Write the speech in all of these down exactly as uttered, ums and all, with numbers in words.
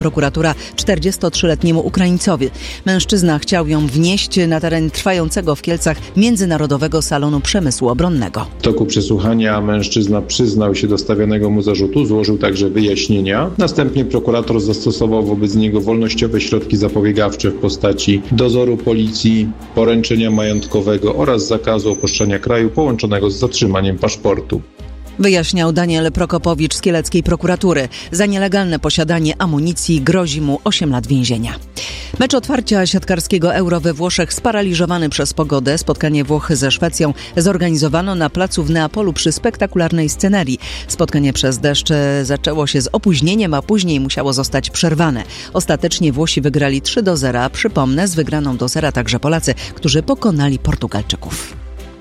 prokuratura czterdziestotrzyletniemu Ukraińcowi. Mężczyzna chciał ją wnieść na teren trwającego w Kielcach Międzynarodowego Salonu Przemysłu Obronnego. W toku przesłuchania mężczyzna przyznał się do stawianego mu zarzutu, złożył także wyjaśnienia. Następnie prokurator zastosował wobec niego wolnościowe środki zapobiegawcze w postaci dozoru policji, poręczenia majątkowego oraz zakazu opuszczania kraju połączonego z zatrzymaniem paszportu. Wyjaśniał Daniel Prokopowicz z kieleckiej prokuratury. Za nielegalne posiadanie amunicji grozi mu osiem lat więzienia. Mecz otwarcia siatkarskiego Euro we Włoszech sparaliżowany przez pogodę. Spotkanie Włoch ze Szwecją zorganizowano na placu w Neapolu przy spektakularnej scenerii. Spotkanie przez deszcz zaczęło się z opóźnieniem, a później musiało zostać przerwane. Ostatecznie Włosi wygrali trzy do zera. Przypomnę, z wygraną do zera także Polacy, którzy pokonali Portugalczyków.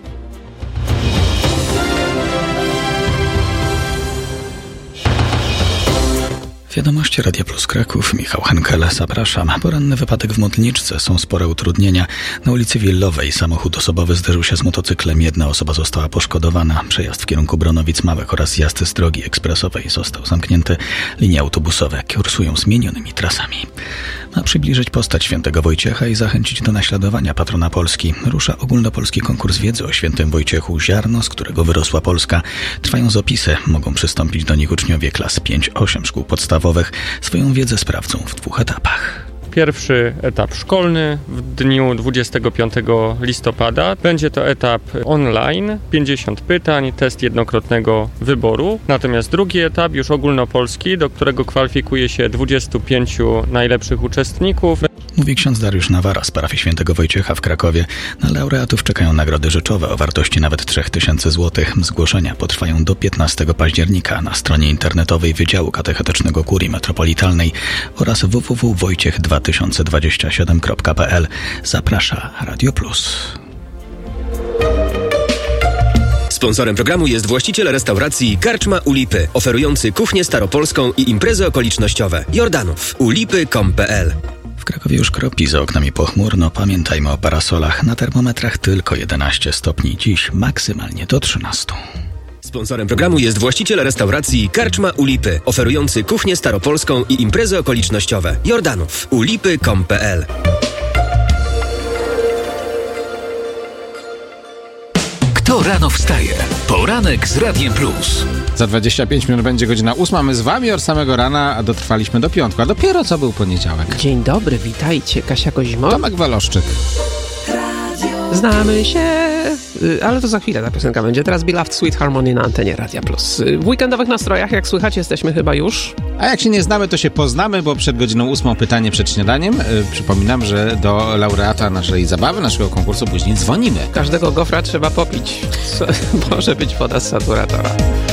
Wiadomości Radia Plus Kraków, Michał Henkel, zapraszam. Poranny wypadek w Modlniczce, są spore utrudnienia. Na ulicy Willowej samochód osobowy zderzył się z motocyklem. Jedna osoba została poszkodowana. Przejazd w kierunku Bronowic Małych oraz zjazd z drogi ekspresowej został zamknięty. Linie autobusowe kursują zmienionymi trasami. Ma przybliżyć postać świętego Wojciecha i zachęcić do naśladowania patrona Polski. Rusza ogólnopolski konkurs wiedzy o świętym Wojciechu Ziarno, z którego wyrosła Polska. Trwają zapisy. Mogą przystąpić do nich uczniowie klas pięć osiem szkół podstawowych. Swoją wiedzę sprawdzą w dwóch etapach. Pierwszy etap szkolny w dniu dwudziestego piątego listopada. Będzie to etap online, pięćdziesiąt pytań, test jednokrotnego wyboru. Natomiast drugi etap, już ogólnopolski, do którego kwalifikuje się dwudziestu pięciu najlepszych uczestników. Mówi ksiądz Dariusz Nawara z parafii świętego Wojciecha w Krakowie. Na laureatów czekają nagrody rzeczowe o wartości nawet trzy tysiące złotych. Zgłoszenia potrwają do piętnastego października na stronie internetowej Wydziału Katechetycznego Kurii Metropolitalnej oraz w w w kropka wojciech dwa tysiące dwadzieścia siedem kropka p l. Zaprasza Radio Plus. Sponsorem programu jest właściciel restauracji Karczma u Lipy, oferujący kuchnię staropolską i imprezy okolicznościowe. Jordanów. ulipy kropka com kropka p l. W Krakowie już kropi, za oknami pochmurno. Pamiętajmy o parasolach. Na termometrach tylko jedenaście stopni. Dziś maksymalnie do trzynastu. Sponsorem programu jest właściciel restauracji Karczma u Lipy, oferujący kuchnię staropolską i imprezy okolicznościowe. Jordanów. ulipy kropka com kropka p l. Kto rano wstaje? Poranek z Radiem Plus. Za dwadzieścia pięć minut będzie godzina ósma. My z wami od samego rana, a dotrwaliśmy do piątku. A dopiero co był poniedziałek. Dzień dobry, witajcie. Kasia Kozimow. Tomek Waloszczyk. Znamy się, ale to za chwilę ta piosenka będzie. Teraz Beloved Sweet Harmony na antenie Radia Plus. W weekendowych nastrojach, jak słychać, jesteśmy chyba już. A jak się nie znamy, to się poznamy, bo przed godziną ósmą pytanie przed śniadaniem. Przypominam, że do laureata naszej zabawy, naszego konkursu później dzwonimy. Każdego gofra trzeba popić. Może być woda z saturatora.